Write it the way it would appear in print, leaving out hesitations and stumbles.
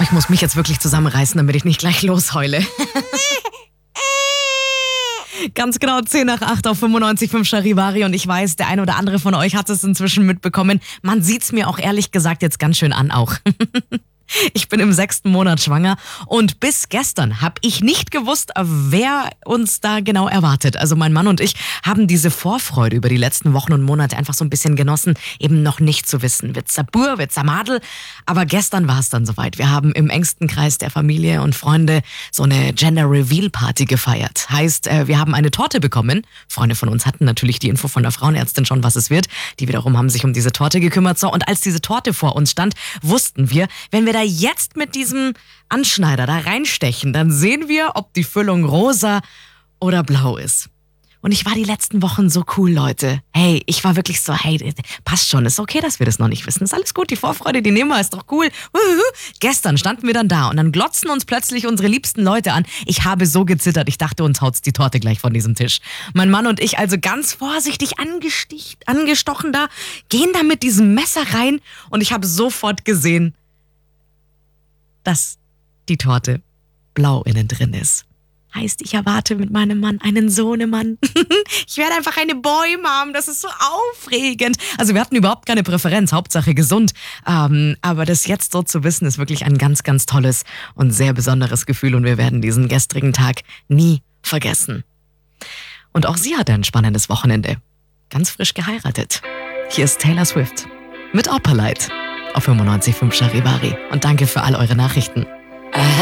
ich muss mich jetzt wirklich zusammenreißen, damit ich nicht gleich losheule. Ganz genau 10 nach 8 auf 95.5 Charivari und ich weiß, der eine oder andere von euch hat es inzwischen mitbekommen. Man sieht's mir auch ehrlich gesagt jetzt ganz schön an auch. Ich bin im 6. Monat schwanger und bis gestern habe ich nicht gewusst, wer uns da genau erwartet. Also mein Mann und ich haben diese Vorfreude über die letzten Wochen und Monate einfach so ein bisschen genossen, eben noch nicht zu wissen, wird's der Bur, wird's der Madel. Aber gestern war es dann soweit. Wir haben im engsten Kreis der Familie und Freunde so eine Gender Reveal Party gefeiert. Heißt, wir haben eine Torte bekommen. Freunde von uns hatten natürlich die Info von der Frauenärztin schon, was es wird. Die wiederum haben sich um diese Torte gekümmert. So, und als diese Torte vor uns stand, wussten wir, wenn wir da jetzt mit diesem Anschneider da reinstechen, dann sehen wir, ob die Füllung rosa oder blau ist. Und ich war die letzten Wochen so cool, Leute. Hey, ich war wirklich so, hey, passt schon, ist okay, dass wir das noch nicht wissen. Ist alles gut, die Vorfreude, die nehmen wir, ist doch cool. Gestern standen wir dann da und dann glotzen uns plötzlich unsere liebsten Leute an. Ich habe so gezittert, ich dachte, uns haut's die Torte gleich von diesem Tisch. Mein Mann und ich also ganz vorsichtig angestochen da, gehen da mit diesem Messer rein und ich habe sofort gesehen, dass die Torte blau innen drin ist. Heißt, ich erwarte mit meinem Mann einen Sohnemann. Ich werde einfach eine Boy-Mom, das ist so aufregend. Also wir hatten überhaupt keine Präferenz, Hauptsache gesund. Aber das jetzt so zu wissen, ist wirklich ein ganz, ganz tolles und sehr besonderes Gefühl und wir werden diesen gestrigen Tag nie vergessen. Und auch sie hatte ein spannendes Wochenende. Ganz frisch geheiratet. Hier ist Taylor Swift mit Opalite auf 95.5 Charivari. Und danke für all eure Nachrichten.